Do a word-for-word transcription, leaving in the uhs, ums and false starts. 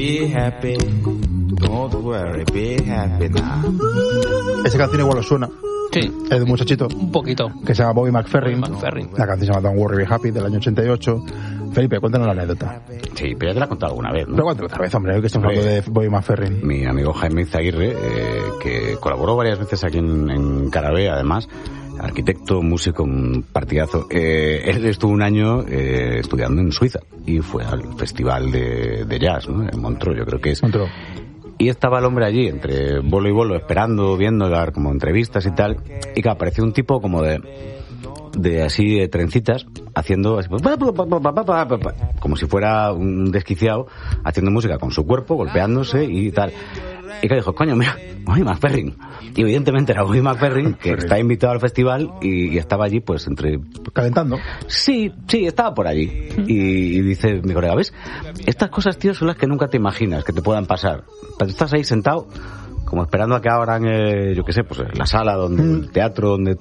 Be happy, don't worry, be happy now. Esa canción igual os suena. Sí. Es de un muchachito. Un poquito. Que se llama Bobby McFerrin. Bobby McFerrin. La canción se llama Don't Worry, Be Happy, del año ochenta y ocho. Felipe, cuéntanos la anécdota. Sí, pero ya te la he contado alguna vez, ¿no? Pero cuéntalo otra vez, hombre, hoy que estamos hablando de Bobby McFerrin. Mi amigo Jaime Izaguirre, eh, que colaboró varias veces aquí en, en Carabé, además, arquitecto, músico, un partidazo. Eh, él estuvo un año eh, estudiando en Suiza y fue al festival de, de jazz, ¿no? En Montreux, yo creo que es. Montreux. Y estaba el hombre allí, entre bolo y bolo, esperando, viendo, dar como entrevistas y tal. Y que apareció un tipo como de... de así de trencitas, haciendo así, como si fuera un desquiciado, haciendo música con su cuerpo, golpeándose y tal. Y que dijo, coño, mira, Bobby McFerrin. Y evidentemente era Bobby McFerrin, que está invitado al festival y, y estaba allí, pues, entre... ¿Calentando? Sí, sí, estaba por allí. Y, y dice mi colega, ¿ves? Estas cosas, tío, son las que nunca te imaginas que te puedan pasar. Pero estás ahí sentado, como esperando a que abran, eh, yo qué sé, pues la sala, donde el teatro, donde